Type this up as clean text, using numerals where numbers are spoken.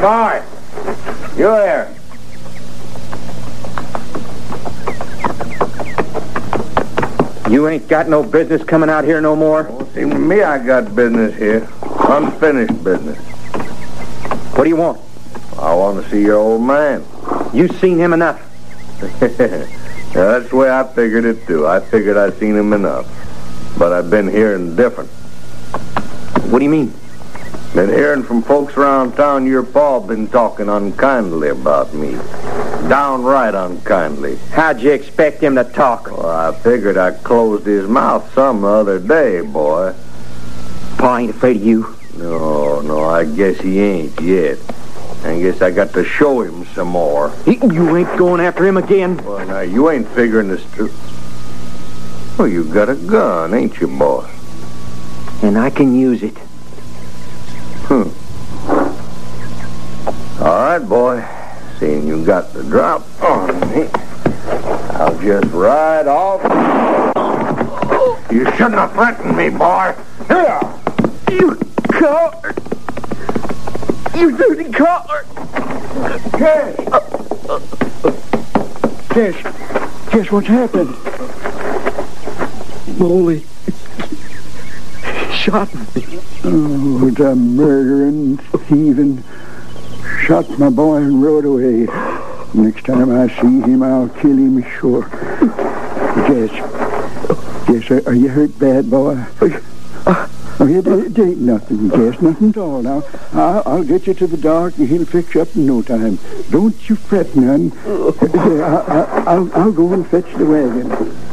Guard! You there? You ain't got no business coming out here no more? Well, see, with me, I got business here. Unfinished business. What do you want? I want to see your old man. You seen him enough. That's the way I figured it, too. I figured I'd seen him enough. But I've been hearing different. What do you mean? Been hearing from folks around town your pa been talking unkindly about me. Downright unkindly. How'd you expect him to talk? Well, I figured I closed his mouth some other day, boy. Pa ain't afraid of you? No, I guess he ain't yet. I guess I got to show him some more. You ain't going after him again? Well, now, you ain't figuring this through. Well, you got a gun, ain't you, boy? And I can use it. All right, boy. Seeing you got the drop on me, I'll just ride off. You shouldn't have threatened me, boy. Here! You coward! You dirty coward! Cash, what's happened? Molly shot me. Oh, the murdering, thieving. Shot my boy and rode away. Next time I see him, I'll kill him, sure. Yes, are you hurt bad, boy? Oh, it ain't nothing, Jess, nothing at all. Now, I'll get you to the doc, and he'll fix you up in no time. Don't you fret none. I'll go and fetch the wagon.